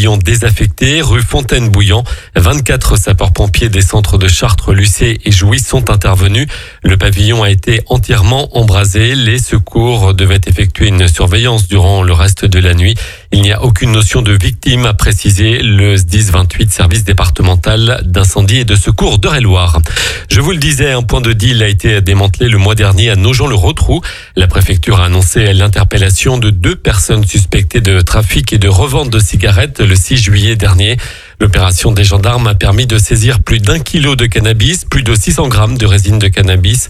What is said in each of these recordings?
pavillon désaffecté, rue Fontaine-Bouillant. 24 sapeurs-pompiers des centres de Chartres, Lucé et Jouy sont intervenus. Le pavillon a été entièrement embrasé. Les secours devaient effectuer une surveillance durant le reste de la nuit. Il n'y a aucune notion de victime, a précisé le SDIS 28, service départemental d'incendie et de secours d'Eure-et-Loir. Je vous le disais, un point de deal a été démantelé le mois dernier à Nogent-le-Rotrou. La préfecture a annoncé l'interpellation de 2 personnes suspectées de trafic et de revente de cigarettes le 6 juillet dernier. L'opération des gendarmes a permis de saisir plus d'1 kilo de cannabis, plus de 600 grammes de résine de cannabis,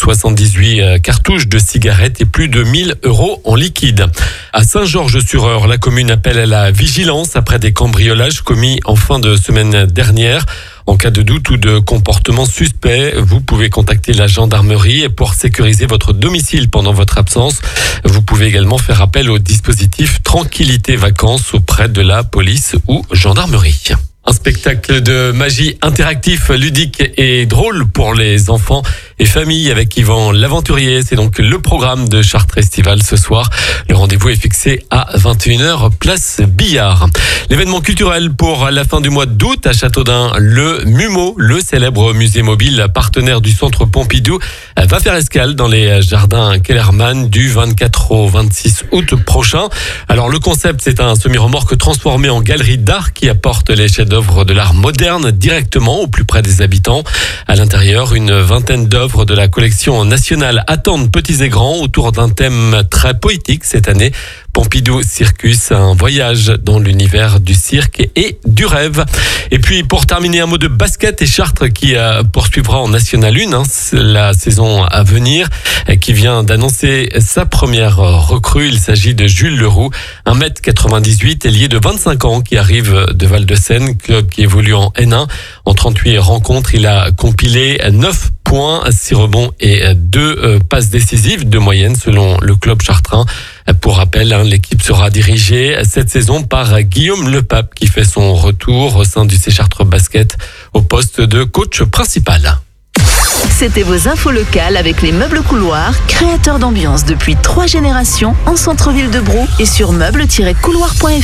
78 cartouches de cigarettes et plus de 1 000 € en liquide. À Saint-Georges-sur-Eure, la commune appelle à la vigilance après des cambriolages commis en fin de semaine dernière. En cas de doute ou de comportement suspect, vous pouvez contacter la gendarmerie pour sécuriser votre domicile pendant votre absence. Vous pouvez également faire appel au dispositif Tranquillité Vacances auprès de la police ou gendarmerie. Un spectacle de magie interactif, ludique et drôle pour les enfants et familles avec Yvan l'Aventurier. C'est donc le programme de Chartres Festival ce soir. Le rendez-vous est fixé à 21h, place Billard. L'événement culturel pour la fin du mois d'août à Châteaudun, le MUMO, le célèbre musée mobile partenaire du centre Pompidou, va faire escale dans les jardins Kellermann du 24 au 26 août prochain. Alors le concept, c'est un semi-remorque transformé en galerie d'art qui apporte les chefs-d'œuvre de l'art moderne directement au plus près des habitants. À l'intérieur, une vingtaine d'œuvres de la collection nationale attendent petits et grands autour d'un thème très poétique cette année. Pompidou Circus, un voyage dans l'univers du cirque et du rêve. Et puis pour terminer, un mot de basket et Chartres qui poursuivra en National 1 la saison à venir, qui vient d'annoncer sa première recrue. Il s'agit de Jules Leroux, 1m98, ailier de 25 ans qui arrive de Val-de-Seine, club qui évolue en N1. En 38 rencontres, il a compilé 9 points, 6 rebonds et 2 passes décisives de moyenne selon le club chartrain. Pour rappel, l'équipe sera dirigée cette saison par Guillaume Lepape qui fait son retour au sein du C Chartres Basket au poste de coach principal. C'était vos infos locales avec les meubles couloirs, créateurs d'ambiance depuis 3 générations en centre-ville de Brou et sur meubles-couloirs.fr.